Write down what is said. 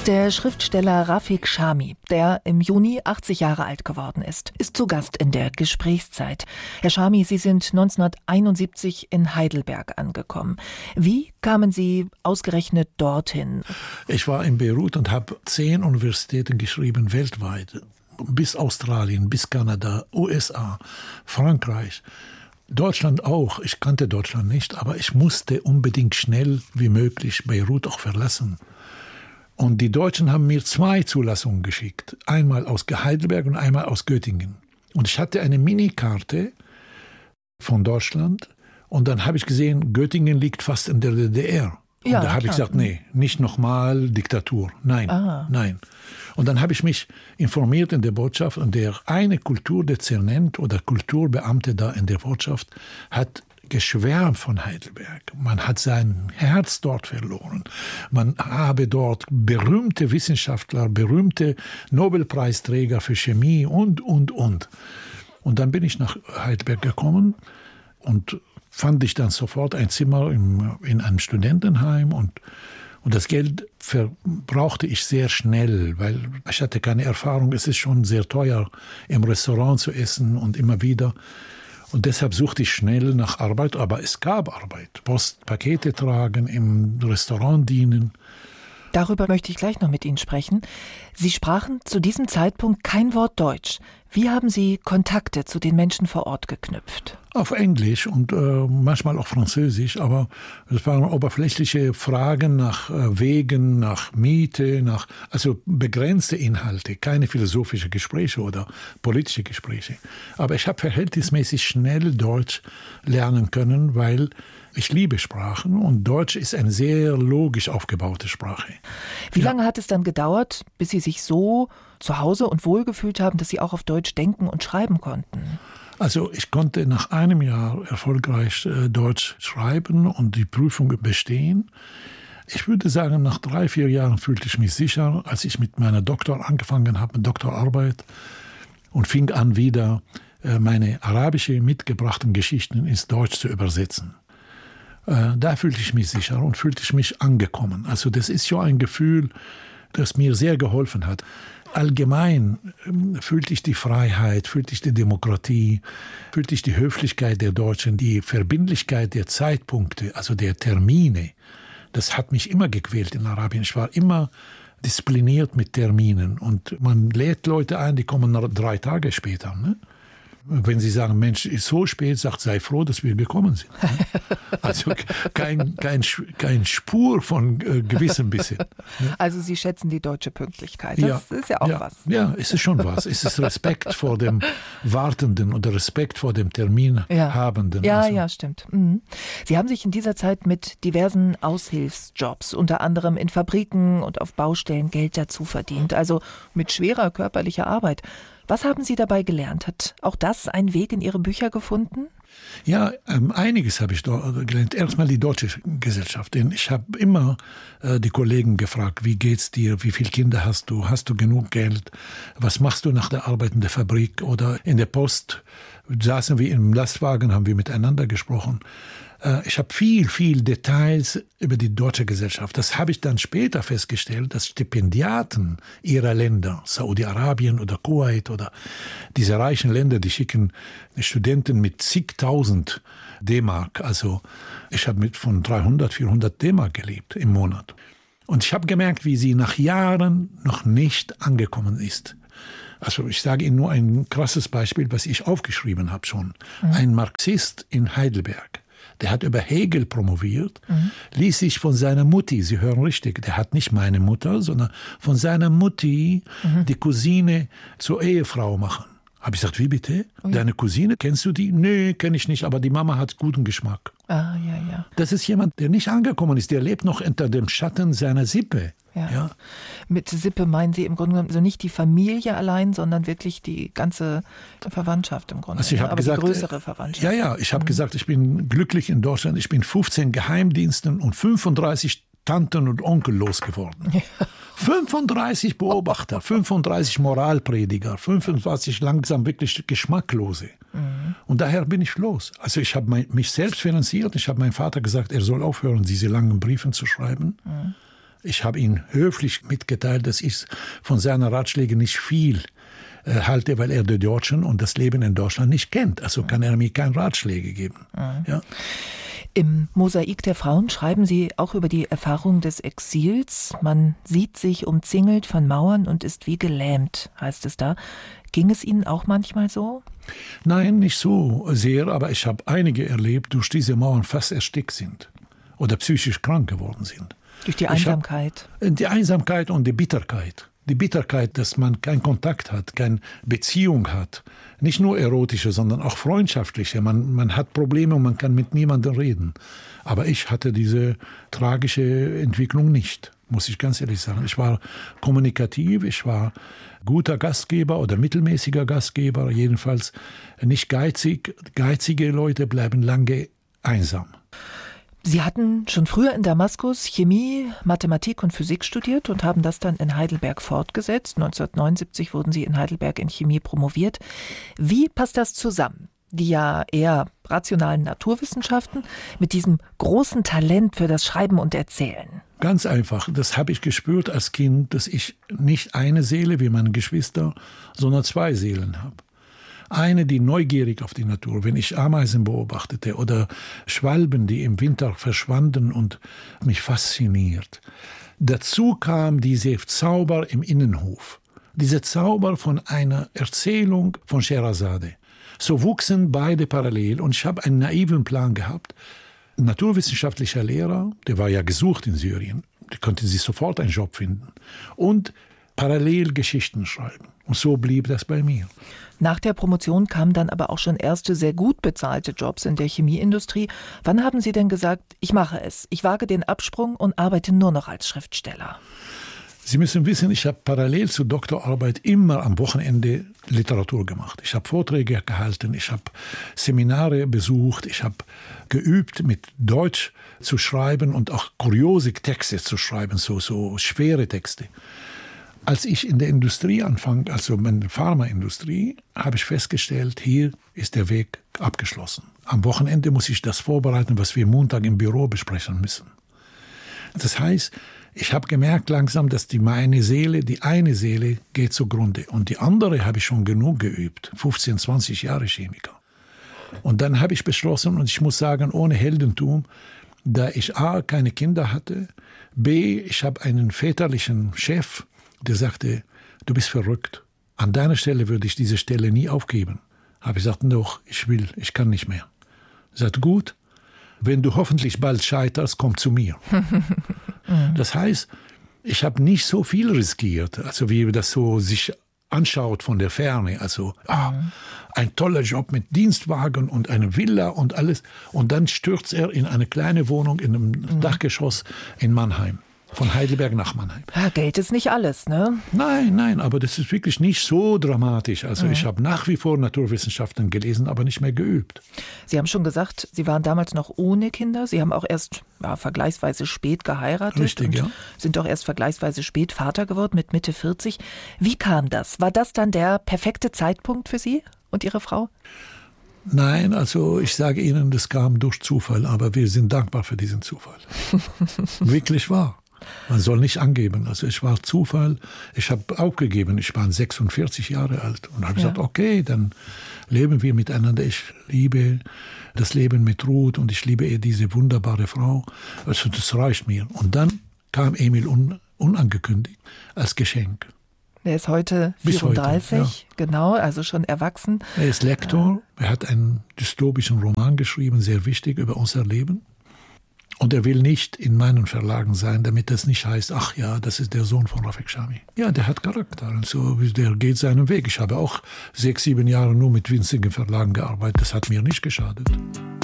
Der Schriftsteller Rafik Chami, der im Juni 80 Jahre alt geworden ist zu Gast in der Gesprächszeit. Herr Chami, Sie sind 1971 in Heidelberg angekommen. Wie kamen Sie ausgerechnet dorthin? Ich war in Beirut und habe 10 Universitäten geschrieben, weltweit. Bis Australien, bis Kanada, USA, Frankreich. Deutschland auch. Ich kannte Deutschland nicht, aber ich musste unbedingt schnell wie möglich Beirut auch verlassen. Und die Deutschen haben mir 2 Zulassungen geschickt. Einmal aus Heidelberg und einmal aus Göttingen. Und ich hatte eine Minikarte von Deutschland. Und dann habe ich gesehen, Göttingen liegt fast in der DDR. Und da habe ich gesagt, nee, nicht nochmal Diktatur. Nein, nein. Und dann habe ich mich informiert in der Botschaft und der eine Kulturdezernent oder Kulturbeamte da in der Botschaft hat geschwärmt von Heidelberg. Man hat sein Herz dort verloren. Man habe dort berühmte Wissenschaftler, berühmte Nobelpreisträger für Chemie und. Und dann bin ich nach Heidelberg gekommen und fand ich dann sofort ein Zimmer in einem Studentenheim und das Geld verbrauchte ich sehr schnell, weil ich hatte keine Erfahrung. Es ist schon sehr teuer, im Restaurant zu essen und immer wieder. Und deshalb suchte ich schnell nach Arbeit, aber es gab Arbeit. Post, Pakete tragen, im Restaurant dienen. Darüber möchte ich gleich noch mit Ihnen sprechen. Sie sprachen zu diesem Zeitpunkt kein Wort Deutsch. Wie haben Sie Kontakte zu den Menschen vor Ort geknüpft? Auf Englisch und manchmal auch Französisch, aber es waren oberflächliche Fragen nach Wegen, nach Miete, also begrenzte Inhalte, keine philosophischen Gespräche oder politische Gespräche. Aber ich habe verhältnismäßig schnell Deutsch lernen können, weil ich liebe Sprachen und Deutsch ist eine sehr logisch aufgebaute Sprache. Wie lange hat es dann gedauert, bis Sie sich so zu Hause und wohlgefühlt haben, dass Sie auch auf Deutsch denken und schreiben konnten? Also ich konnte nach einem Jahr erfolgreich Deutsch schreiben und die Prüfung bestehen. Ich würde sagen, nach 3-4 Jahren fühlte ich mich sicher, als ich mit meiner Doktor angefangen habe, mit Doktorarbeit und fing an, wieder meine arabische mitgebrachten Geschichten ins Deutsch zu übersetzen. Da fühlte ich mich sicher und fühlte ich mich angekommen. Also das ist ja ein Gefühl, das mir sehr geholfen hat. Allgemein fühlte ich die Freiheit, fühlte ich die Demokratie, fühlte ich die Höflichkeit der Deutschen, die Verbindlichkeit der Zeitpunkte, also der Termine. Das hat mich immer gequält in Arabien. Ich war immer diszipliniert mit Terminen. Und man lädt Leute ein, die kommen 3 Tage später, ne? Wenn Sie sagen, Mensch, ist so spät, sagt, sei froh, dass wir gekommen sind. Also kein Spur von gewissem bisschen. Also Sie schätzen die deutsche Pünktlichkeit. Das ist ja auch was. Ja, es ist schon was. Es ist Respekt vor dem Wartenden oder Respekt vor dem Terminhabenden. Ja, stimmt. Mhm. Sie haben sich in dieser Zeit mit diversen Aushilfsjobs, unter anderem in Fabriken und auf Baustellen, Geld dazu verdient. Also mit schwerer körperlicher Arbeit. Was haben Sie dabei gelernt? Hat auch das einen Weg in Ihre Bücher gefunden? Ja, einiges habe ich gelernt. Erstmal die deutsche Gesellschaft. Denn ich habe immer die Kollegen gefragt, wie geht's dir, wie viele Kinder hast du genug Geld, was machst du nach der Arbeit in der Fabrik oder in der Post? Saßen wir im Lastwagen, haben wir miteinander gesprochen. Ich habe viel Details über die deutsche Gesellschaft. Das habe ich dann später festgestellt, dass Stipendiaten ihrer Länder, Saudi-Arabien oder Kuwait oder diese reichen Länder, die schicken Studenten mit zigtausend D-Mark. Also ich habe von 300, 400 D-Mark gelebt im Monat. Und ich habe gemerkt, wie sie nach Jahren noch nicht angekommen ist. Also ich sage Ihnen nur ein krasses Beispiel, was ich aufgeschrieben habe schon. Ein Marxist in Heidelberg, der hat über Hegel promoviert, ließ sich von seiner Mutti, Sie hören richtig, der hat nicht meine Mutter, sondern von seiner Mutti die Cousine zur Ehefrau machen. Habe ich gesagt, wie bitte? Deine Cousine, kennst du die? Nee, kenne ich nicht, aber die Mama hat guten Geschmack. Ah, ja. Das ist jemand, der nicht angekommen ist, der lebt noch unter dem Schatten seiner Sippe. Ja. Mit Sippe meinen Sie im Grunde genommen also nicht die Familie allein, sondern wirklich die ganze Verwandtschaft im Grunde. Also ich habe gesagt, die größere Verwandtschaft. Ja, ich habe gesagt, ich bin glücklich in Deutschland. Ich bin 15 Geheimdiensten und 35 Tanten und Onkel losgeworden. Ja. 35 Beobachter, 35 Moralprediger, 25 langsam wirklich Geschmacklose. Und daher bin ich los. Also ich habe mich selbst finanziert. Ich habe meinem Vater gesagt, er soll aufhören, diese langen Briefe zu schreiben. Ich habe ihm höflich mitgeteilt, dass ich von seinen Ratschlägen nicht viel halte, weil er die Deutschen und das Leben in Deutschland nicht kennt. Also kann er mir keine Ratschläge geben. Ja. Im Mosaik der Frauen schreiben Sie auch über die Erfahrung des Exils. Man sieht sich umzingelt von Mauern und ist wie gelähmt, heißt es da. Ging es Ihnen auch manchmal so? Nein, nicht so sehr, aber ich habe einige erlebt, durch diese Mauern fast erstickt sind oder psychisch krank geworden sind. Durch die Einsamkeit? Die Einsamkeit und die Bitterkeit. Die Bitterkeit, dass man keinen Kontakt hat, keine Beziehung hat. Nicht nur erotische, sondern auch freundschaftliche. Man hat Probleme und man kann mit niemandem reden. Aber ich hatte diese tragische Entwicklung nicht, muss ich ganz ehrlich sagen. Ich war kommunikativ, ich war guter Gastgeber oder mittelmäßiger Gastgeber, jedenfalls nicht geizig. Geizige Leute bleiben lange einsam. Sie hatten schon früher in Damaskus Chemie, Mathematik und Physik studiert und haben das dann in Heidelberg fortgesetzt. 1979 wurden Sie in Heidelberg in Chemie promoviert. Wie passt das zusammen? Die ja eher rationalen Naturwissenschaften mit diesem großen Talent für das Schreiben und Erzählen. Ganz einfach, das habe ich gespürt als Kind, dass ich nicht eine Seele wie meine Geschwister, sondern zwei Seelen habe. Eine, die neugierig auf die Natur, wenn ich Ameisen beobachtete oder Schwalben, die im Winter verschwanden und mich fasziniert. Dazu kam dieser Zauber im Innenhof, dieser Zauber von einer Erzählung von Scheherazade. So wuchsen beide parallel und ich habe einen naiven Plan gehabt. Ein naturwissenschaftlicher Lehrer, der war ja gesucht in Syrien, der konnte sich sofort einen Job finden und parallel Geschichten schreiben. Und so blieb das bei mir. Nach der Promotion kamen dann aber auch schon erste sehr gut bezahlte Jobs in der Chemieindustrie. Wann haben Sie denn gesagt, ich mache es, ich wage den Absprung und arbeite nur noch als Schriftsteller? Sie müssen wissen, ich habe parallel zur Doktorarbeit immer am Wochenende Literatur gemacht. Ich habe Vorträge gehalten, ich habe Seminare besucht, ich habe geübt, mit Deutsch zu schreiben und auch kuriose Texte zu schreiben, so schwere Texte. Als ich in der Industrie anfang, also in der Pharmaindustrie, habe ich festgestellt, hier ist der Weg abgeschlossen. Am Wochenende muss ich das vorbereiten, was wir Montag im Büro besprechen müssen. Das heißt, ich habe gemerkt langsam, dass die eine Seele geht zugrunde. Und die andere habe ich schon genug geübt, 15, 20 Jahre Chemiker. Und dann habe ich beschlossen, und ich muss sagen, ohne Heldentum, da ich A, keine Kinder hatte, B, ich habe einen väterlichen Chef, der sagte, du bist verrückt. An deiner Stelle würde ich diese Stelle nie aufgeben. Habe ich gesagt, doch, ich kann nicht mehr. Er sagte, gut, wenn du hoffentlich bald scheiterst, komm zu mir. Das heißt, ich habe nicht so viel riskiert, also wie das so sich anschaut von der Ferne. Also ein toller Job mit Dienstwagen und einer Villa und alles. Und dann stürzt er in eine kleine Wohnung in einem Dachgeschoss in Mannheim. Von Heidelberg nach Mannheim. Ja, Geld ist nicht alles, ne? Nein, aber das ist wirklich nicht so dramatisch. Also ich habe nach wie vor Naturwissenschaften gelesen, aber nicht mehr geübt. Sie haben schon gesagt, Sie waren damals noch ohne Kinder. Sie haben auch erst vergleichsweise spät geheiratet. Richtig, und ja. Sind auch erst vergleichsweise spät Vater geworden, mit Mitte 40. Wie kam das? War das dann der perfekte Zeitpunkt für Sie und Ihre Frau? Nein, also ich sage Ihnen, das kam durch Zufall, aber wir sind dankbar für diesen Zufall. Wirklich wahr. Man soll nicht angeben. Also es war Zufall. Ich habe aufgegeben. Ich war 46 Jahre alt und habe gesagt, okay, dann leben wir miteinander. Ich liebe das Leben mit Ruth und ich liebe diese wunderbare Frau. Also das reicht mir. Und dann kam Emil unangekündigt als Geschenk. Er ist heute 34, heute, ja. Genau, also schon erwachsen. Er ist Lektor. Er hat einen dystopischen Roman geschrieben, sehr wichtig über unser Leben. Und er will nicht in meinen Verlagen sein, damit das nicht heißt, ach ja, das ist der Sohn von Rafik Chami. Ja, der hat Charakter, also der geht seinen Weg. Ich habe auch 6, 7 Jahre nur mit winzigen Verlagen gearbeitet, das hat mir nicht geschadet.